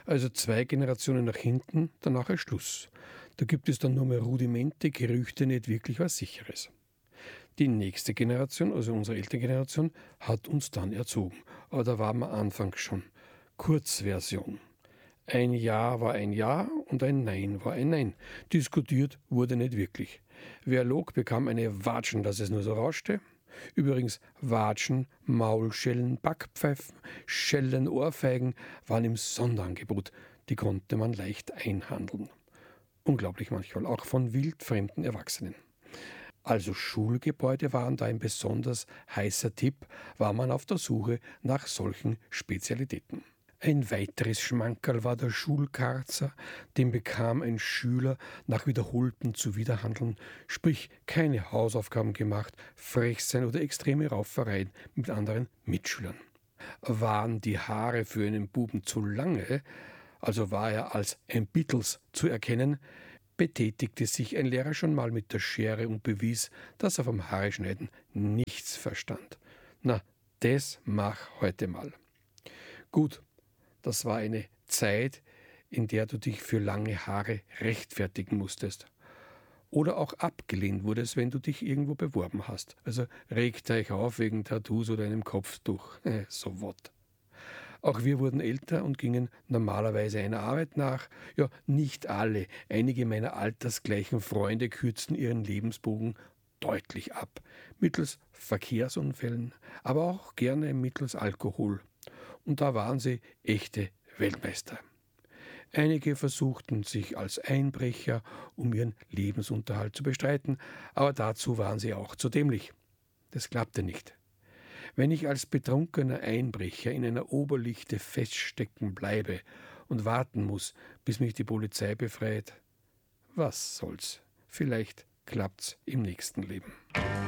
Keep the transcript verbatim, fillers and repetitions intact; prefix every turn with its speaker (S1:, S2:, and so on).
S1: Also zwei Generationen nach hinten, danach ist Schluss. Da gibt es dann nur mehr Rudimente, Gerüchte, nicht wirklich was Sicheres. Die nächste Generation, also unsere Elterngeneration, hat uns dann erzogen. Aber da waren wir anfangs schon. Kurzversion. Ein Ja war ein Ja und ein Nein war ein Nein. Diskutiert wurde nicht wirklich. Wer log, bekam eine Watschen, dass es nur so rauschte. Übrigens, Watschen, Maulschellen, Backpfeifen, Schellen, Ohrfeigen waren im Sonderangebot. Die konnte man leicht einhandeln. Unglaublich manchmal, auch von wildfremden Erwachsenen. Also Schulgebäude waren da ein besonders heißer Tipp, war man auf der Suche nach solchen Spezialitäten. Ein weiteres Schmankerl war der Schulkarzer, den bekam ein Schüler nach wiederholtem Zuwiderhandeln, sprich keine Hausaufgaben gemacht, frech sein oder extreme Raufereien mit anderen Mitschülern. Waren die Haare für einen Buben zu lange, also war er als ein Beatles zu erkennen, betätigte sich ein Lehrer schon mal mit der Schere und bewies, dass er vom Haareschneiden nichts verstand. Na, das mach heute mal. Gut, das war eine Zeit, in der du dich für lange Haare rechtfertigen musstest. Oder auch abgelehnt wurdest, wenn du dich irgendwo beworben hast. Also regt euch auf wegen Tattoos oder einem Kopftuch. Äh, so what. Auch wir wurden älter und gingen normalerweise einer Arbeit nach. Ja, nicht alle. Einige meiner altersgleichen Freunde kürzten ihren Lebensbogen deutlich ab. Mittels Verkehrsunfällen, aber auch gerne mittels Alkohol. Und da waren sie echte Weltmeister. Einige versuchten sich als Einbrecher, um ihren Lebensunterhalt zu bestreiten, aber dazu waren sie auch zu dämlich. Das klappte nicht. Wenn ich als betrunkener Einbrecher in einer Oberlichte feststecken bleibe und warten muss, bis mich die Polizei befreit, was soll's? Vielleicht klappt's im nächsten Leben.